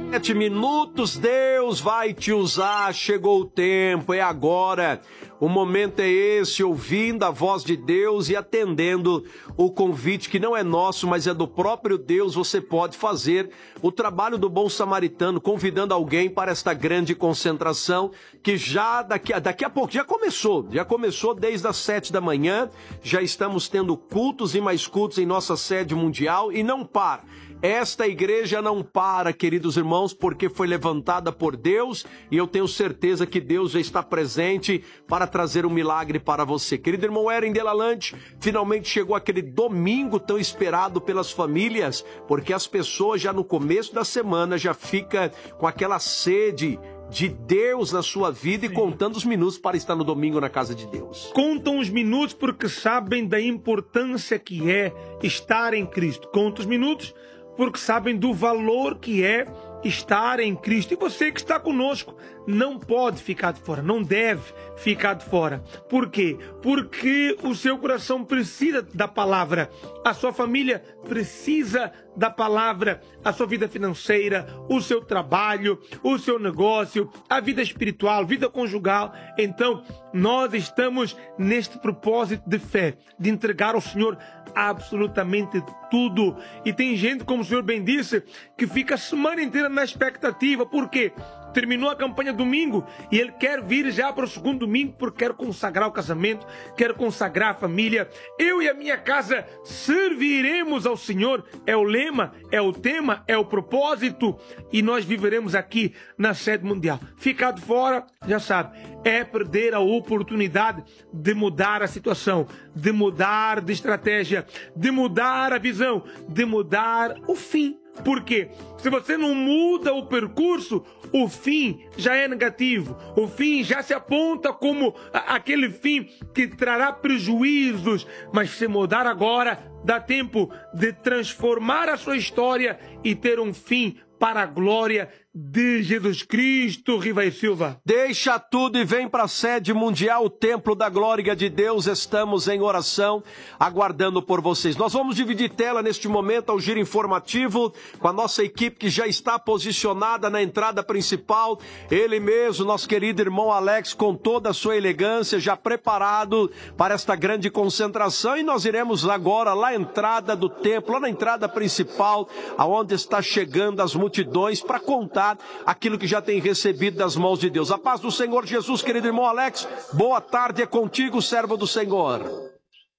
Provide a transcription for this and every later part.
7 minutos, Deus vai te usar, chegou o tempo, é agora. O momento é esse, ouvindo a voz de Deus e atendendo o convite que não é nosso, mas é do próprio Deus. Você pode fazer o trabalho do bom samaritano, convidando alguém para esta grande concentração, que já daqui a pouco, já começou desde as 7 da manhã, já estamos tendo cultos e mais cultos em nossa sede mundial e não para. Esta igreja não para, queridos irmãos, porque foi levantada por Deus e eu tenho certeza que Deus já está presente para trazer um milagre para você. Querido irmão Eren Delalande, finalmente chegou aquele domingo tão esperado pelas famílias, porque as pessoas já no começo da semana já ficam com aquela sede de Deus na sua vida e contando os minutos para estar no domingo na casa de Deus. Contam os minutos porque sabem da importância que é estar em Cristo. Contam os minutos porque sabem do valor que é estar em Cristo. E você que está conosco não pode ficar de fora, não deve ficar de fora. Por quê? Porque o seu coração precisa da palavra, a sua família precisa da palavra, a sua vida financeira, o seu trabalho, o seu negócio, a vida espiritual, vida conjugal. Então, nós estamos neste propósito de fé, de entregar ao Senhor absolutamente tudo. E tem gente, como o Senhor bem disse, que fica a semana inteira na expectativa. Por quê? Terminou a campanha domingo e ele quer vir já para o segundo domingo porque quer consagrar o casamento, quer consagrar a família. Eu e a minha casa serviremos ao Senhor. É o lema, é o tema, é o propósito. E nós viveremos aqui na sede mundial. Ficar de fora, já sabe, é perder a oportunidade de mudar a situação, de mudar de estratégia, de mudar a visão, de mudar o fim. Por quê? Se você não muda o percurso, o fim já é negativo. O fim já se aponta como aquele fim que trará prejuízos. Mas se mudar agora, dá tempo de transformar a sua história e ter um fim para a glória de Jesus Cristo. Rivaí Silva. Deixa tudo e vem para a sede mundial, o templo da glória de Deus. Estamos em oração, aguardando por vocês. Nós vamos dividir tela neste momento ao giro informativo com a nossa equipe que já está posicionada na entrada principal. Ele mesmo, nosso querido irmão Alex, com toda a sua elegância, já preparado para esta grande concentração. E nós iremos agora lá à entrada do templo, lá na entrada principal, aonde está chegando as multidões para contar aquilo que já tem recebido das mãos de Deus. A paz do Senhor Jesus, querido irmão Alex, boa tarde, é contigo, servo do Senhor.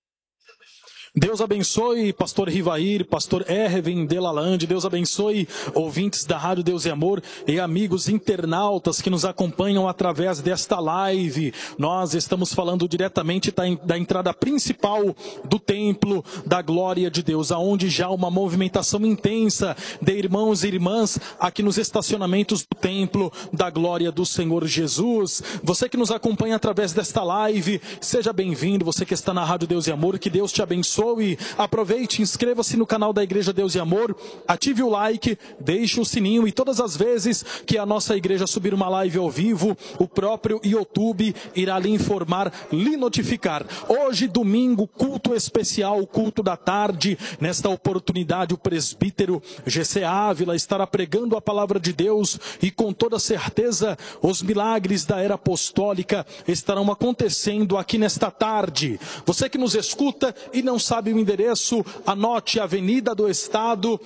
Deus abençoe pastor Rivair, pastor Erwin Delalande, Deus abençoe ouvintes da Rádio Deus e Amor e amigos internautas que nos acompanham através desta live. Nós estamos falando diretamente da entrada principal do templo da glória de Deus, aonde já há uma movimentação intensa de irmãos e irmãs aqui nos estacionamentos do templo da glória do Senhor Jesus. Você que nos acompanha através desta live, seja bem-vindo. Você que está na Rádio Deus e Amor, que Deus te abençoe. Aproveite, inscreva-se no canal da Igreja Deus e Amor, ative o like, deixe o sininho e todas as vezes que a nossa igreja subir uma live ao vivo, o próprio YouTube irá lhe informar, lhe notificar. Hoje, domingo, culto especial, culto da tarde. Nesta oportunidade, o presbítero GC Ávila estará pregando a palavra de Deus e com toda certeza os milagres da era apostólica estarão acontecendo aqui nesta tarde. Você que nos escuta e não sabe o endereço, anote: Avenida do Estado,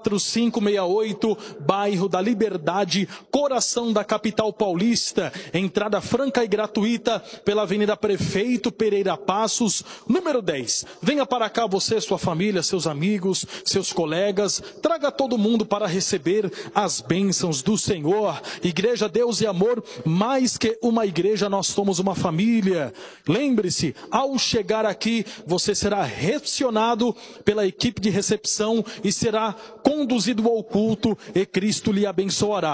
4568, bairro da Liberdade, coração da capital paulista. Entrada franca e gratuita pela Avenida Prefeito Pereira Passos, número 10. Venha para cá você, sua família, seus amigos, seus colegas. Traga todo mundo para receber as bênçãos do Senhor. Igreja Deus e Amor, mais que uma igreja, nós somos uma família. Lembre-se, ao chegar aqui, você será recepcionado pela equipe de recepção e será conduzido ao culto e Cristo lhe abençoará.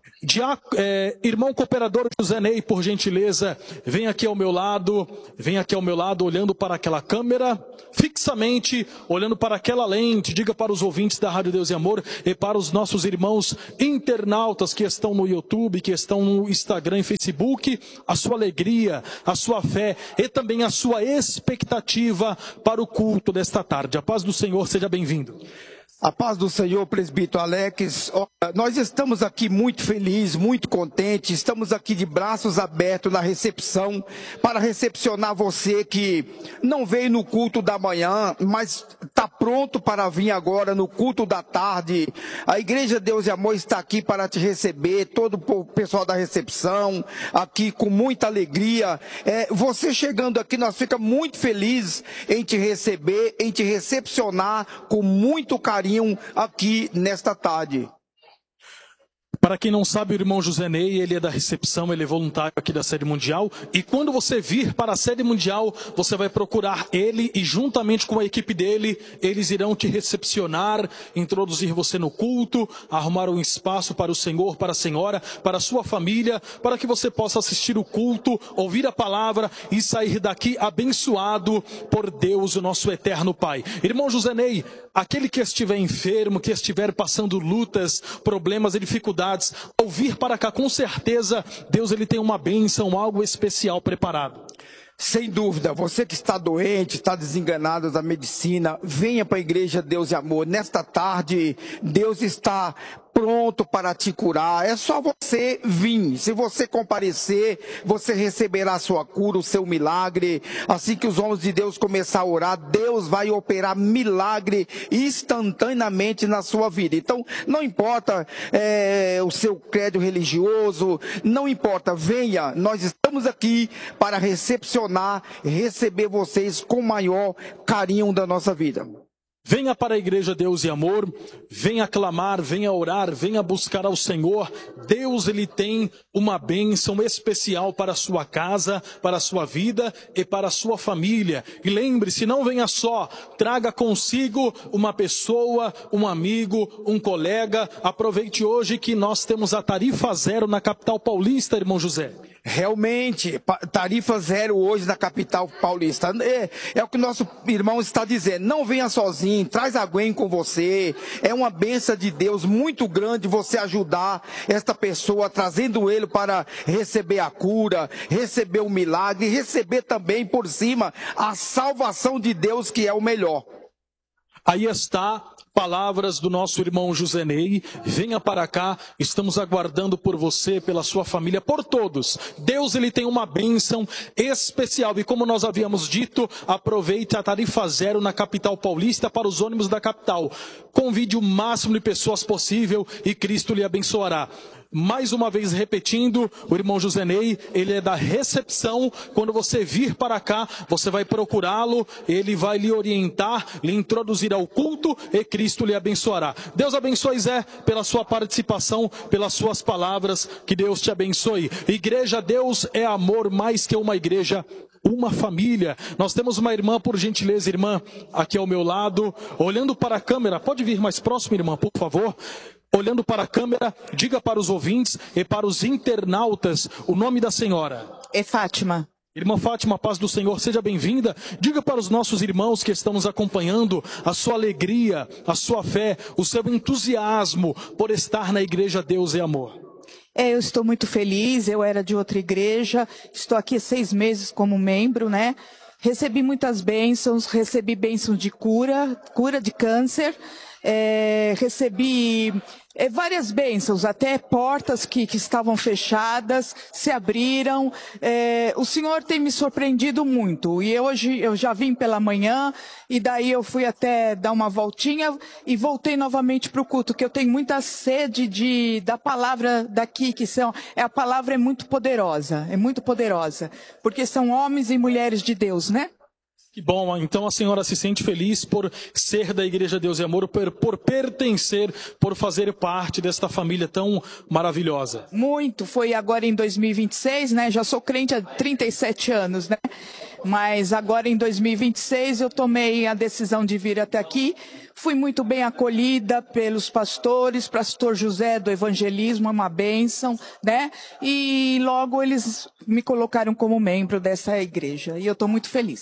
Irmão cooperador José Ney, por gentileza, vem aqui ao meu lado, olhando para aquela câmera, fixamente, olhando para aquela lente. Diga para os ouvintes da Rádio Deus e Amor e para os nossos irmãos internautas que estão no YouTube, que estão no Instagram e Facebook, a sua alegria, a sua fé e também a sua expectativa para o culto desta tarde. A paz do Senhor, seja bem-vindo. A paz do Senhor, presbítero Alex. Nós estamos aqui muito felizes, muito contentes, estamos aqui de braços abertos na recepção, para recepcionar você que não veio no culto da manhã, mas está pronto para vir agora no culto da tarde. A Igreja Deus e Amor está aqui para te receber, todo o pessoal da recepção, aqui com muita alegria. Você chegando aqui, nós ficamos muito felizes em te receber, em te recepcionar com muito carinho aqui nesta tarde. Para quem não sabe, o irmão José Ney, ele é da recepção, ele é voluntário aqui da Sede Mundial. E quando você vir para a Sede Mundial, você vai procurar ele e juntamente com a equipe dele, eles irão te recepcionar, introduzir você no culto, arrumar um espaço para o Senhor, para a Senhora, para a sua família, para que você possa assistir o culto, ouvir a palavra e sair daqui abençoado por Deus, o nosso eterno Pai. Irmão José Ney, aquele que estiver enfermo, que estiver passando lutas, problemas e dificuldades, ao vir para cá, com certeza, Deus ele tem uma bênção, algo especial preparado. Sem dúvida, você que está doente, está desenganado da medicina, venha para a Igreja Deus e Amor. Nesta tarde, Deus está pronto para te curar. É só você vir. Se você comparecer, você receberá a sua cura, o seu milagre. Assim que os homens de Deus começar a orar, Deus vai operar milagre instantaneamente na sua vida. Então, não importa o seu credo religioso, não importa, venha. Nós estamos aqui para recepcionar, receber vocês com o maior carinho da nossa vida. Venha para a Igreja Deus e Amor, venha clamar, venha orar, venha buscar ao Senhor. Deus ele tem uma bênção especial para a sua casa, para a sua vida e para a sua família. E lembre-se, não venha só, traga consigo uma pessoa, um amigo, um colega. Aproveite hoje que nós temos a tarifa zero na capital paulista, irmão José. Realmente, tarifa zero hoje na capital paulista. É o que o nosso irmão está dizendo. Não venha sozinho, traz alguém com você. É uma bênção de Deus muito grande você ajudar esta pessoa, trazendo ele para receber a cura, receber o milagre, receber também por cima a salvação de Deus, que é o melhor. Aí está. Palavras do nosso irmão José Ney, venha para cá, estamos aguardando por você, pela sua família, por todos. Deus ele tem uma bênção especial e como nós havíamos dito, aproveite a tarifa zero na capital paulista para os ônibus da capital. Convide o máximo de pessoas possível e Cristo lhe abençoará. Mais uma vez repetindo, o irmão José Ney, ele é da recepção. Quando você vir para cá, você vai procurá-lo, ele vai lhe orientar, lhe introduzir ao culto e Cristo lhe abençoará. Deus abençoe, Zé, pela sua participação, pelas suas palavras, que Deus te abençoe. Igreja Deus é amor mais que uma igreja, uma família. Nós temos uma irmã, por gentileza, irmã, aqui ao meu lado, olhando para a câmera. Pode vir mais próximo, irmã, por favor. Olhando para a câmera, diga para os ouvintes e para os internautas o nome da senhora. É Fátima. Irmã Fátima, paz do Senhor, seja bem-vinda. Diga para os nossos irmãos que estão nos acompanhando a sua alegria, a sua fé, o seu entusiasmo por estar na Igreja Deus e Amor. Eu estou muito feliz, eu era de outra igreja, estou aqui há 6 meses como membro, né? Recebi muitas bênçãos, recebi bênçãos de cura de câncer. Recebi várias bênçãos, até portas que estavam fechadas se abriram. O Senhor tem me surpreendido muito. E hoje eu já vim pela manhã e daí eu fui até dar uma voltinha e voltei novamente para o culto, que eu tenho muita sede da palavra daqui, a palavra é muito poderosa, porque são homens e mulheres de Deus, né? Que bom, então a senhora se sente feliz por ser da Igreja Deus e Amor, por pertencer, por fazer parte desta família tão maravilhosa. Muito, foi agora em 2026, né? Já sou crente há 37 anos, né? Mas agora em 2026 eu tomei a decisão de vir até aqui. Fui muito bem acolhida pelos pastores, pastor José do evangelismo, é uma bênção, né? E logo eles me colocaram como membro dessa igreja e eu estou muito feliz.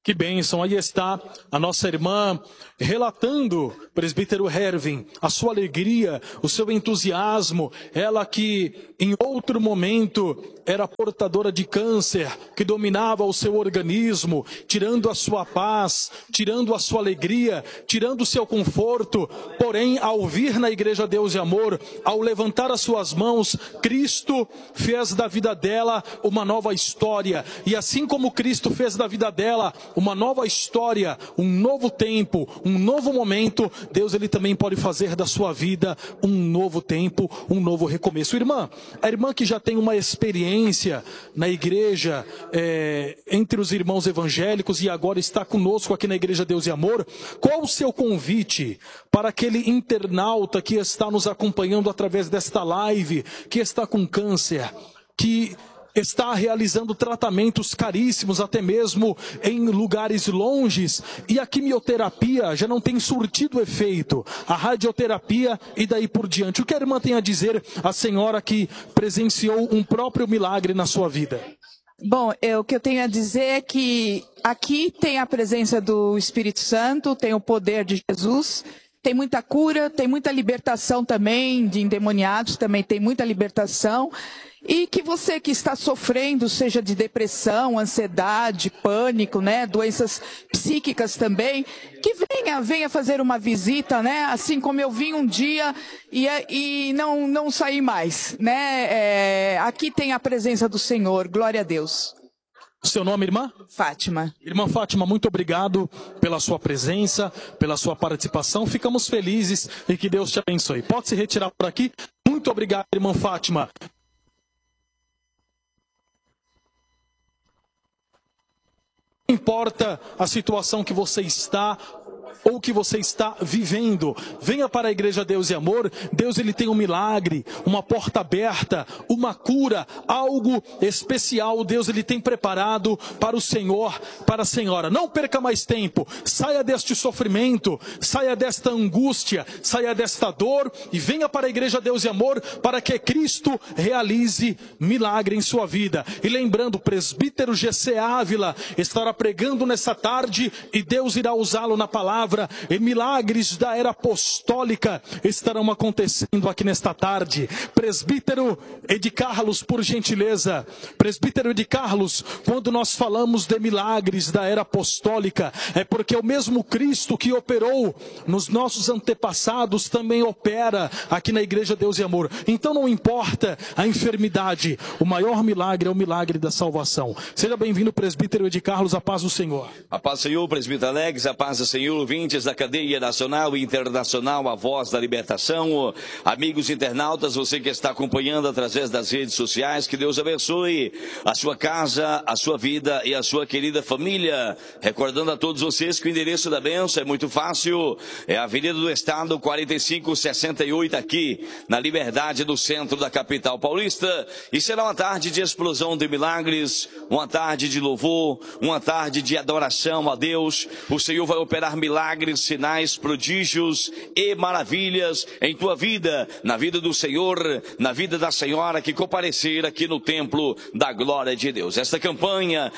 Que bênção, aí está a nossa irmã relatando, presbítero Hervin, a sua alegria, o seu entusiasmo, ela que em outro momento era portadora de câncer, que dominava o seu organismo, tirando a sua paz, tirando a sua alegria, tirando o seu conforto, porém ao vir na Igreja Deus e Amor, ao levantar as suas mãos, Cristo fez da vida dela uma nova história, e assim como Cristo fez da vida dela uma nova história, um novo tempo, um novo momento, Deus ele também pode fazer da sua vida um novo tempo, um novo recomeço. Irmã, a irmã que já tem uma experiência na igreja, entre os irmãos evangélicos e agora está conosco aqui na Igreja Deus e Amor, qual o seu convite para aquele internauta que está nos acompanhando através desta live, que está com câncer, que está realizando tratamentos caríssimos, até mesmo em lugares longes, e a quimioterapia já não tem surtido efeito, a radioterapia e daí por diante. O que a irmã tem a dizer à senhora que presenciou um próprio milagre na sua vida? Bom, o que eu tenho a dizer é que aqui tem a presença do Espírito Santo, tem o poder de Jesus, tem muita cura, tem muita libertação também de endemoniados, também tem muita libertação. E que você que está sofrendo, seja de depressão, ansiedade, pânico, né, doenças psíquicas também, que venha fazer uma visita, né, assim como eu vim um dia e não saí mais, né, aqui tem a presença do Senhor, glória a Deus. Seu nome, irmã? Fátima. Irmã Fátima, muito obrigado pela sua presença, pela sua participação. Ficamos felizes e que Deus te abençoe. Pode se retirar por aqui. Muito obrigado, irmã Fátima. Não importa a situação que você está ou que você está vivendo, venha para a Igreja Deus e Amor. Deus ele tem um milagre, uma porta aberta, uma cura, algo especial. Deus ele tem preparado para o Senhor, para a senhora. Não perca mais tempo, saia deste sofrimento, saia desta angústia, saia desta dor e venha para a Igreja Deus e Amor para que Cristo realize milagre em sua vida. E lembrando, o presbítero Gessé Ávila estará pregando nessa tarde e Deus irá usá-lo na palavra, e milagres da era apostólica estarão acontecendo aqui nesta tarde. Presbítero Edi Carlos, por gentileza. Presbítero Edi Carlos, quando nós falamos de milagres da era apostólica, é porque o mesmo Cristo que operou nos nossos antepassados também opera aqui na Igreja Deus e Amor. Então não importa a enfermidade, o maior milagre é o milagre da salvação. Seja bem-vindo, presbítero Edi Carlos, a paz do Senhor. A paz do Senhor, presbítero Alex, a paz do Senhor, ouvintes da cadeia nacional e internacional, a voz da libertação. Amigos internautas, você que está acompanhando através das redes sociais, que Deus abençoe a sua casa, a sua vida e a sua querida família. Recordando a todos vocês que o endereço da bênção é muito fácil, é a Avenida do Estado 4568, aqui na Liberdade, no centro da capital paulista, e será uma tarde de explosão de milagres, uma tarde de louvor, uma tarde de adoração a Deus. O Senhor vai operar milagres, sinais, prodígios e maravilhas em tua vida, na vida do Senhor, na vida da senhora que comparecer aqui no templo da glória de Deus. Esta campanha,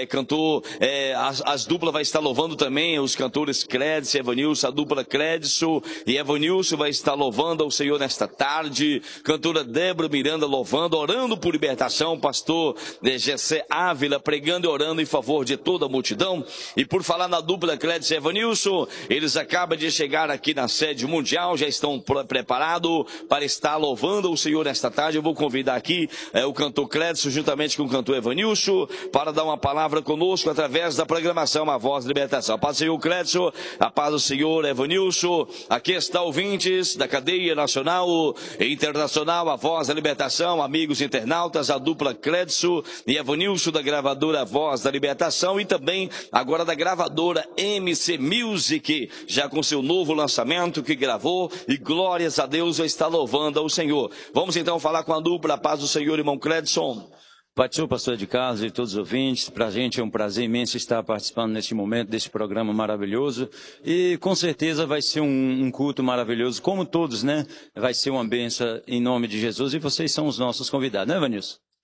as duplas vai estar louvando também, os cantores Crédice e Evanilson, a dupla Crédice e Evanilson vai estar louvando ao Senhor nesta tarde, cantora Débora Miranda louvando, orando por libertação, pastor Gessé Ávila pregando e orando em favor de toda a multidão. E por falar na dupla Crédice e Evanilson, eles acabam de chegar aqui na sede mundial, já estão preparados para estar louvando o Senhor nesta tarde. Eu vou convidar aqui o cantor Crédice, juntamente com o cantor Evanilson, para dar uma palavra conosco através da programação A Voz da Libertação. A paz do Senhor Crédice, a paz do Senhor Evanilson. Aqui está ouvintes da cadeia nacional e internacional, A Voz da Libertação, amigos internautas, a dupla Crédice e Evanilson da gravadora A Voz da Libertação e também agora da gravadora MC Music, já com seu novo lançamento que gravou, e glórias a Deus, vai estar louvando ao Senhor. Vamos então falar com a dupla. A paz do Senhor, irmão Credson. Pai do Senhor, pastor de casa e todos os ouvintes, para a gente é um prazer imenso estar participando neste momento, desse programa maravilhoso, e com certeza vai ser um culto maravilhoso, como todos, né? Vai ser uma bênção em nome de Jesus, e vocês são os nossos convidados, né, Vanilson?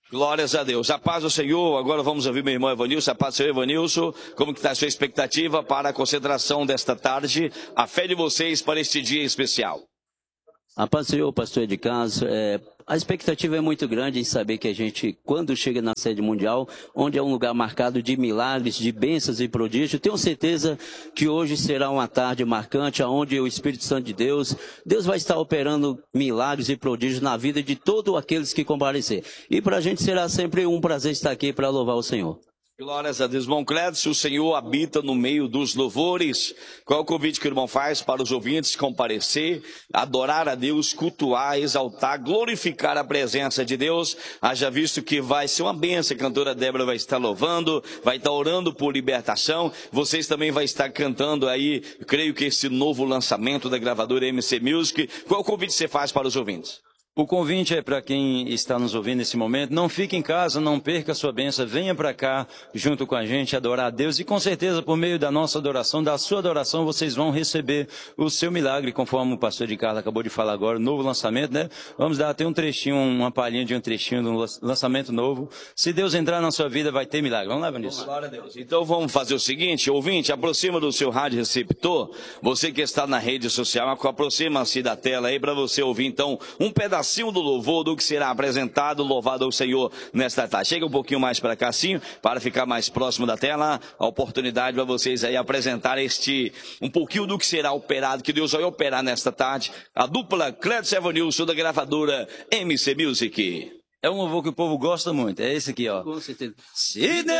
Glórias a Deus. A paz do Senhor. Agora vamos ouvir meu irmão Evanilson. A paz do Senhor, Evanilson. Como que está a sua expectativa para a concentração desta tarde? A fé de vocês para este dia especial. A paz do Senhor, pastor de casa. A expectativa é muito grande em saber que a gente, quando chega na sede mundial, onde é um lugar marcado de milagres, de bênçãos e prodígios, tenho certeza que hoje será uma tarde marcante, onde o Espírito Santo de Deus vai estar operando milagres e prodígios na vida de todos aqueles que comparecer. E para a gente será sempre um prazer estar aqui para louvar o Senhor. Glórias a Deus, irmão Clédio, o Senhor habita no meio dos louvores. Qual é o convite que o irmão faz para os ouvintes comparecer, adorar a Deus, cultuar, exaltar, glorificar a presença de Deus? Haja visto que vai ser uma bênção, a cantora Débora vai estar louvando, vai estar orando por libertação. Vocês também vão estar cantando aí, creio que esse novo lançamento da gravadora MC Music. Qual é o convite que você faz para os ouvintes? O convite é para quem está nos ouvindo nesse momento, não fique em casa, não perca a sua bênção, venha para cá junto com a gente adorar a Deus e com certeza por meio da nossa adoração, da sua adoração, vocês vão receber o seu milagre, conforme o pastor de Carla acabou de falar agora, novo lançamento, né? Vamos dar até um trechinho, uma palhinha de um trechinho de um lançamento novo. Se Deus entrar na sua vida, vai ter milagre. Vamos lá, Vanilson. Glória a Deus. Então vamos fazer o seguinte, ouvinte, aproxima do seu rádio receptor, você que está na rede social, aproxima-se da tela aí para você ouvir então um pedacinho do louvor do que será apresentado, louvado ao Senhor nesta tarde. Chega um pouquinho mais para cá, sim, para ficar mais próximo da tela, a oportunidade para vocês aí apresentar um pouquinho do que será operado, que Deus vai operar nesta tarde, a dupla Clédio e Evanilson da gravadora MC Music. É um louvor que o povo gosta muito, é esse aqui, ó. Com certeza. Se Deus